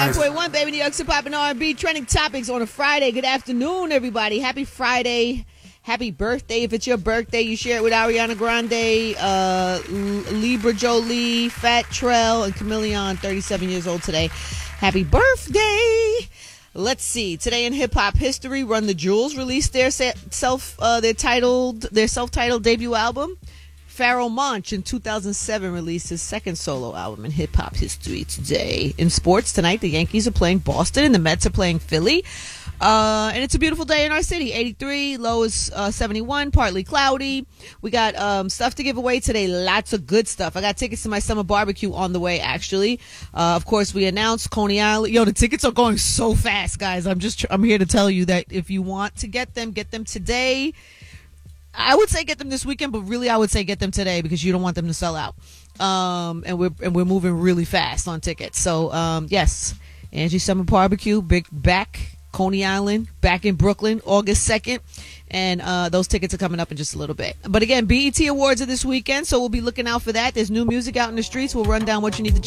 89.1, baby. New York's hip hop and R&B trending topics on a Friday. Good afternoon, everybody. Happy Friday. Happy birthday. If it's your birthday, you share it with Ariana Grande, Libra Jolie, Fat Trell, and Chameleon, 37 years old today. Happy birthday. Let's see. Today in hip hop history, Run the Jewels released their self-titled debut album. Pharoah Monch in 2007 released his second solo album in hip hop history today. In sports tonight, the Yankees are playing Boston and the Mets are playing Philly. And it's a beautiful day in our city. 83, low is 71, partly cloudy. We got stuff to give away today. Lots of good stuff. I got tickets to my summer barbecue on the way, actually. Of course, we announced Coney Island. Yo, the tickets are going so fast, guys. I'm here to tell you that if you want to get them today. I would say get them this weekend, but really I would say get them today because you don't want them to sell out. And we're moving really fast on tickets. So yes, Angie Summer Barbecue, Coney Island, back in Brooklyn, August 2nd. And those tickets are coming up in just a little bit. But again, BET Awards are this weekend, so we'll be looking out for that. There's new music out in the streets. We'll run down what you need to